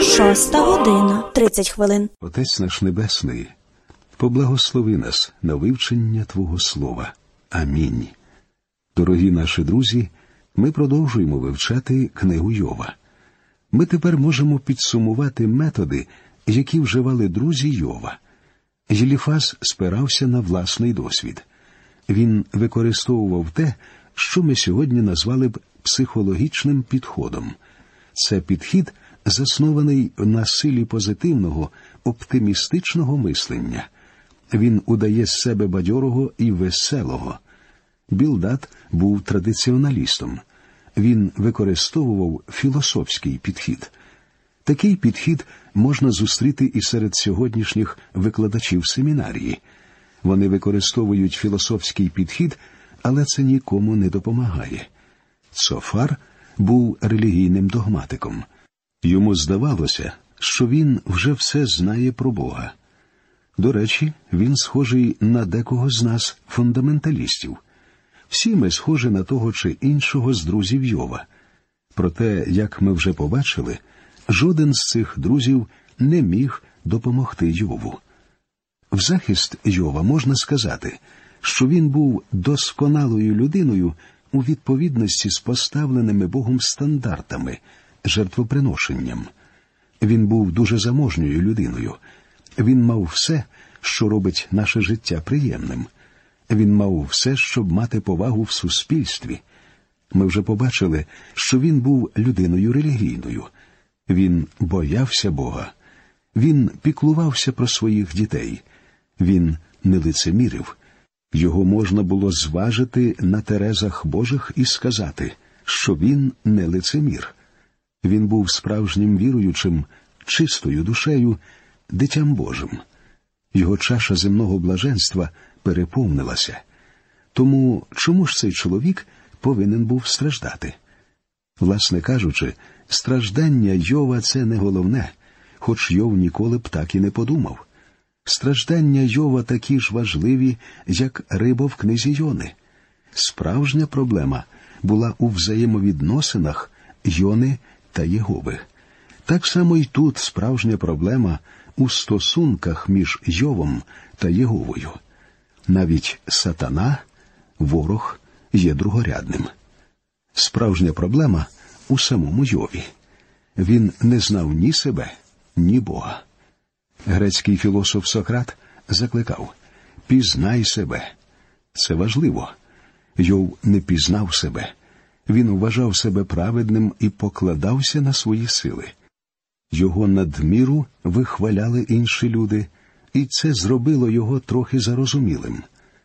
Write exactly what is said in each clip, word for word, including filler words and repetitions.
Шоста година, тридцять хвилин. Отець наш Небесний, поблагослови нас на вивчення Твого Слова. Амінь. Дорогі наші друзі, ми продовжуємо вивчати книгу Йова. Ми тепер можемо підсумувати методи, які вживали друзі Йова. Єліфаз спирався на власний досвід. Він використовував те, що ми сьогодні назвали б психологічним підходом. Це підхід, заснований на силі позитивного, оптимістичного мислення. Він удає з себе бадьорого і веселого. Білдад був традиціоналістом. Він використовував філософський підхід. Такий підхід можна зустріти і серед сьогоднішніх викладачів семінарії. Вони використовують філософський підхід, але це нікому не допомагає. Цофар був релігійним догматиком. Йому здавалося, що він вже все знає про Бога. До речі, він схожий на декого з нас, фундаменталістів. Всі ми схожі на того чи іншого з друзів Йова. Проте, як ми вже побачили, жоден з цих друзів не міг допомогти Йову. В захист Йова можна сказати, що він був досконалою людиною у відповідності з поставленими Богом стандартами, жертвоприношенням. Він був дуже заможньою людиною. Він мав все, що робить наше життя приємним. Він мав все, щоб мати повагу в суспільстві. Ми вже побачили, що він був людиною релігійною. Він боявся Бога. Він піклувався про своїх дітей. Він не лицемірив. Його можна було зважити на терезах Божих і сказати, що він не лицемір. Він був справжнім віруючим, чистою душею, дитям Божим. Його чаша земного блаженства переповнилася. Тому чому ж цей чоловік повинен був страждати? Власне кажучи, страждання Йова – це не головне, хоч Йов ніколи б так і не подумав. Страждання Йова такі ж важливі, як риба в книзі Йони. Справжня проблема була у взаємовідносинах Йони та Єгови. Так само й тут справжня проблема у стосунках між Йовом та Єговою. Навіть сатана, ворог, є другорядним. Справжня проблема у самому Йові. Він не знав ні себе, ні Бога. Грецький філософ Сократ закликав: «Пізнай себе». Це важливо. Йов не пізнав себе. Він вважав себе праведним і покладався на свої сили. Його надміру вихваляли інші люди, і це зробило його трохи зарозумілим.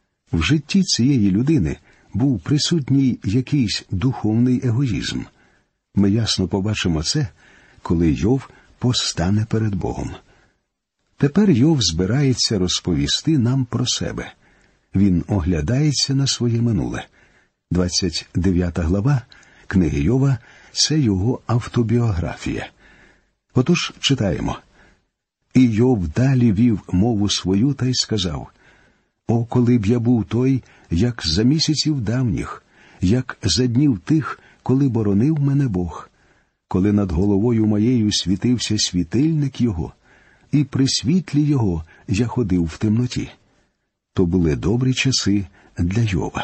В житті цієї людини був присутній якийсь духовний егоїзм. Ми ясно побачимо це, коли Йов постане перед Богом. Тепер Йов збирається розповісти нам про себе. Він оглядається на своє минуле. двадцять дев'ята глава книги Йова – це його автобіографія. Отож, читаємо. «І Йов далі вів мову свою та й сказав: О, коли б я був той, як за місяців давніх, як за днів тих, коли боронив мене Бог, коли над головою моєю світився світильник його, і при світлі його я ходив в темноті». То були добрі часи для Йова.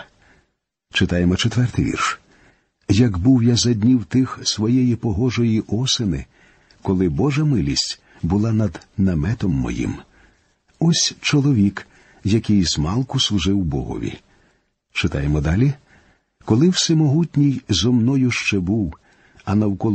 Читаємо четвертий вірш. «Як був я за днів тих своєї погожої осени, коли Божа милість була над наметом моїм». Ось чоловік, який змалку служив Богові. Читаємо далі. «Коли всемогутній зо мною ще був, а навколо